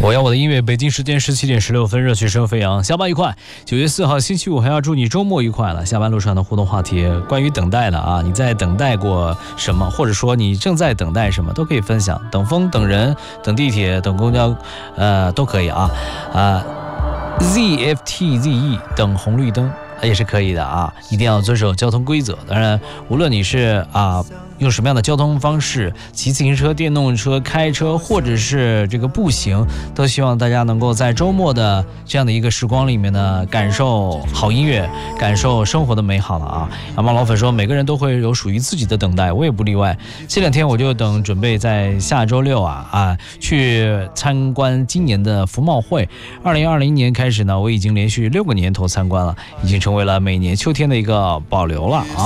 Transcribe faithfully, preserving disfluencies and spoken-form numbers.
我要我的音乐，北京时间十七点十六分，热血声飞扬，下班愉快。九月四号星期五，还要祝你周末愉快了。下班路上的互动话题，关于等待的啊，你在等待过什么，或者说你正在等待什么，都可以分享。等风、等人、等地铁、等公交，呃，都可以啊。啊 ，Z F T Z E 等红绿灯也是可以的啊，一定要遵守交通规则。当然，无论你是啊。用什么样的交通方式，骑自行车、电动车、开车，或者是这个步行，都希望大家能够在周末的这样的一个时光里面呢，感受好音乐，感受生活的美好了啊！阿猫老粉说，每个人都会有属于自己的等待，我也不例外。这两天我就等准备在下周六啊啊去参观今年的服贸会。二零二零年开始呢，我已经连续六个年头参观了，已经成为了每年秋天的一个保留了啊。